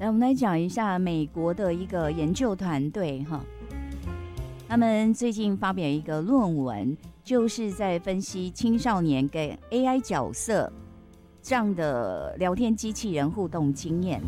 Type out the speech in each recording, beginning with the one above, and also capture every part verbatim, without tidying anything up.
我们来讲一下美国的一个研究团队哈，他们最近发表一个论文，就是在分析青少年跟 A I 角色这样的聊天机器人互动经验。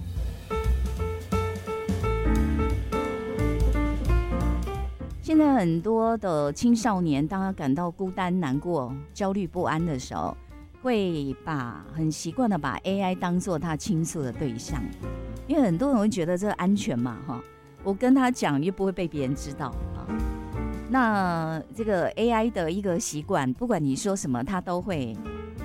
现在很多的青少年，当他感到孤单、难过、焦虑不安的时候，会把很习惯的把 A I 当作他倾诉的对象，因为很多人会觉得这安全嘛，哈，我跟他讲又不会被别人知道啊。那这个 A I 的一个习惯，不管你说什么，他都会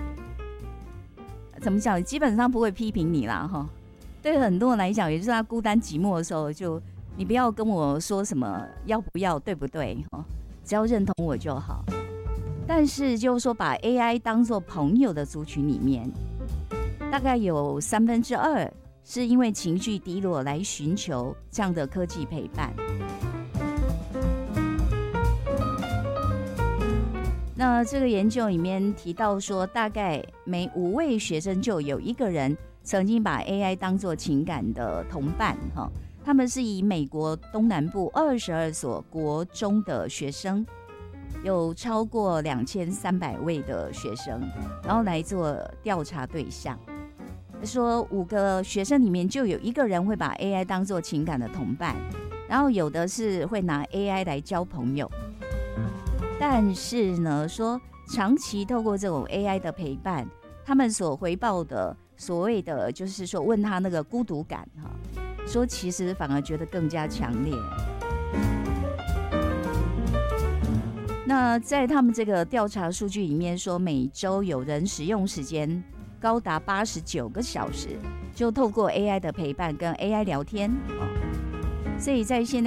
怎么讲？基本上不会批评你啦，哈。对很多人来讲，也就是他孤单寂寞的时候就。你不要跟我说什么要不要对不对，只要认同我就好。但是就是说把 A I 当作朋友的族群里面，大概有三分之二是因为情绪低落来寻求这样的科技陪伴。那这个研究里面提到说，大概每五位学生就有一个人曾经把 A I 当作情感的同伴哈。他们是以美国东南部二十二所国中的学生，有超过两千三百位的学生，然后来做调查对象。说五个学生里面就有一个人会把 A I 当作情感的同伴，然后有的是会拿 A I 来交朋友。但是呢，说长期透过这种 A I 的陪伴，他们所回报的所谓的就是说问他那个孤独感哈。说其实反而觉得更加强烈。那在他们这个调查数据里面说，每周有人使用时间高达八十九个小时，就透过 A I 的陪伴跟 A I 聊天。所以在现在